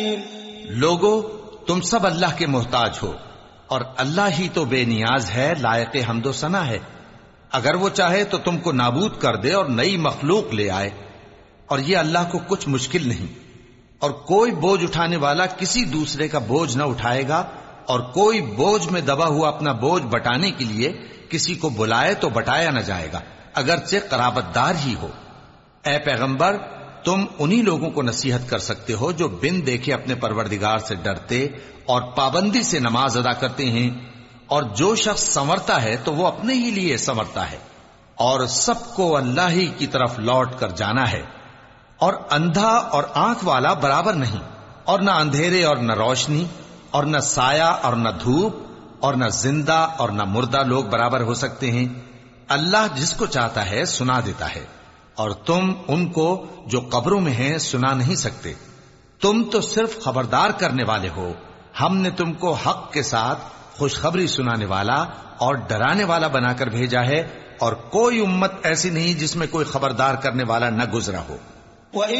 لوگو تم سب اللہ کے محتاج ہو اور اللہ ہی تو بے نیاز ہے، لائق حمد و ثنا ہے۔ اگر وہ چاہے تو تم کو نابود کر دے اور نئی مخلوق لے آئے، اور یہ اللہ کو کچھ مشکل نہیں۔ اور کوئی بوجھ اٹھانے والا کسی دوسرے کا بوجھ نہ اٹھائے گا، اور کوئی بوجھ میں دبا ہوا اپنا بوجھ بٹانے کے لیے کسی کو بلائے تو بٹایا نہ جائے گا، اگرچہ قرابت دار ہی ہو۔ اے پیغمبر، تم انہی لوگوں کو نصیحت کر سکتے ہو جو بن دیکھے اپنے پروردگار سے ڈرتے اور پابندی سے نماز ادا کرتے ہیں، اور جو شخص سنورتا ہے تو وہ اپنے ہی لیے سنورتا ہے، اور سب کو اللہ ہی کی طرف لوٹ کر جانا ہے۔ اور اندھا اور آنکھ والا برابر نہیں، اور نہ اندھیرے اور نہ روشنی، اور نہ سایہ اور نہ دھوپ، اور نہ زندہ اور نہ مردہ لوگ برابر ہو سکتے ہیں۔ اللہ جس کو چاہتا ہے سنا دیتا ہے، اور تم ان کو جو قبروں میں ہیں سنا نہیں سکتے۔ تم تو صرف خبردار کرنے والے ہو، ہم نے تم کو حق کے ساتھ خوشخبری سنانے والا اور ڈرانے والا بنا کر بھیجا ہے، اور کوئی امت ایسی نہیں جس میں کوئی خبردار کرنے والا نہ گزرا ہو۔